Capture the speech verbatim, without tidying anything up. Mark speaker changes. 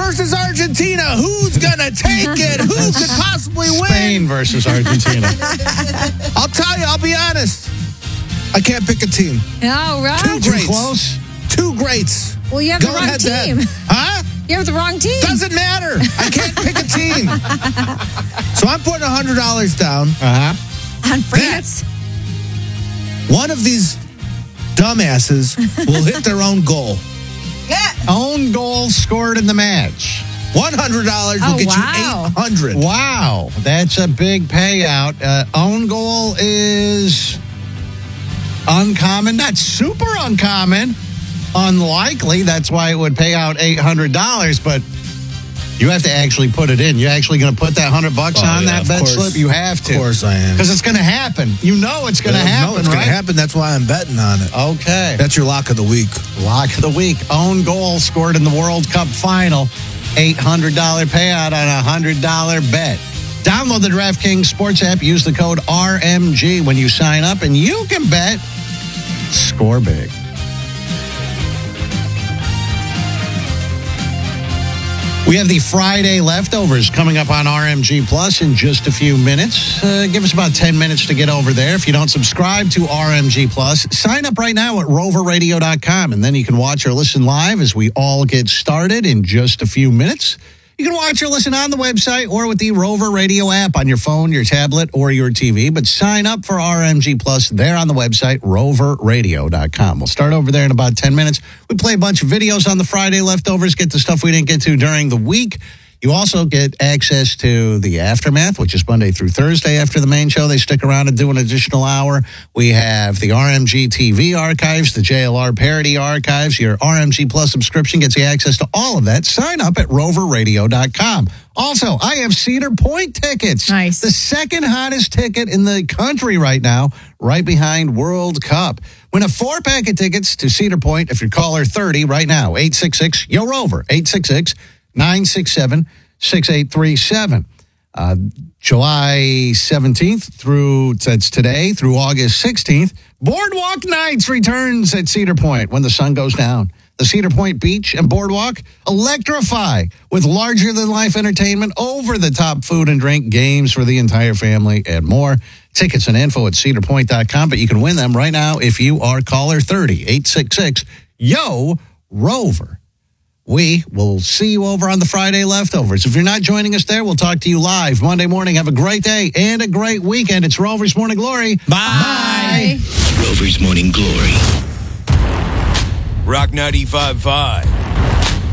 Speaker 1: versus Argentina. Who's going to take it? Who could possibly win?
Speaker 2: Spain versus Argentina.
Speaker 1: I'll tell you, I'll be honest. I can't pick a team.
Speaker 3: All right.
Speaker 1: Two
Speaker 2: Too
Speaker 1: greats.
Speaker 2: close?
Speaker 1: Two greats.
Speaker 3: Well, you have
Speaker 1: Go
Speaker 3: the wrong
Speaker 1: ahead,
Speaker 3: team.
Speaker 1: Dad. Huh?
Speaker 3: You have the wrong team.
Speaker 1: Doesn't matter. I can't pick a team. So I'm putting one hundred dollars down.
Speaker 2: Uh-huh.
Speaker 3: On France.
Speaker 1: One of these dumbasses will hit their own goal.
Speaker 2: Own goal scored in the match.
Speaker 1: one hundred dollars will
Speaker 3: Oh,
Speaker 1: get
Speaker 3: wow.
Speaker 1: you eight hundred dollars.
Speaker 2: Wow, that's a big payout. Uh, own goal is uncommon, not super uncommon, unlikely. That's why it would pay out eight hundred dollars, but you have to actually put it in. You're actually going to put that one hundred bucks
Speaker 1: Oh,
Speaker 2: on
Speaker 1: yeah,
Speaker 2: that
Speaker 1: of
Speaker 2: bet
Speaker 1: course.
Speaker 2: slip? You have to.
Speaker 1: Of course I am.
Speaker 2: Because it's going to happen. You know it's going to
Speaker 1: Yeah,
Speaker 2: happen,
Speaker 1: no, it's
Speaker 2: right?
Speaker 1: going to happen. That's why I'm betting on it.
Speaker 2: Okay.
Speaker 1: That's your lock of the week.
Speaker 2: Lock of the week. Own goal scored in the World Cup final. eight hundred dollars payout on a one hundred dollars bet. Download the DraftKings Sports app. Use the code R M G when you sign up, and you can bet. Score big. We have the Friday leftovers coming up on R M G Plus in just a few minutes. Uh, give us about ten minutes to get over there. If you don't subscribe to R M G Plus, sign up right now at rover radio dot com, and then you can watch or listen live as we all get started in just a few minutes. You can watch or listen on the website or with the Rover Radio app on your phone, your tablet, or your T V. But sign up for R M G Plus there on the website, rover radio dot com. We'll start over there in about ten minutes. We play a bunch of videos on the Friday leftovers, get the stuff we didn't get to during the week. You also get access to the Aftermath, which is Monday through Thursday after the main show. They stick around and do an additional hour. We have the R M G T V archives, the J L R parody archives. Your R M G Plus subscription gets you access to all of that. Sign up at rover radio dot com. Also, I have Cedar Point tickets.
Speaker 3: Nice.
Speaker 2: The second hottest ticket in the country right now, right behind World Cup. Win a four-pack of tickets to Cedar Point if you're caller thirty right now. eight six six, Y O ROVER, eight six six, nine six seven, six eight three seven. Uh, July seventeenth through, that's today, through August sixteenth, Boardwalk Nights returns at Cedar Point when the sun goes down. The Cedar Point Beach and Boardwalk electrify with larger-than-life entertainment, over-the-top food and drink, games for the entire family, and more. Tickets and info at cedar point dot com, but you can win them right now if you are caller thirty, eight six six, Y O ROVER. We will see you over on the Friday leftovers. If you're not joining us there, we'll talk to you live Monday morning. Have a great day and a great weekend. It's Rover's Morning Glory.
Speaker 1: Bye.
Speaker 3: Bye.
Speaker 4: Rover's Morning Glory. Rock ninety-five point five.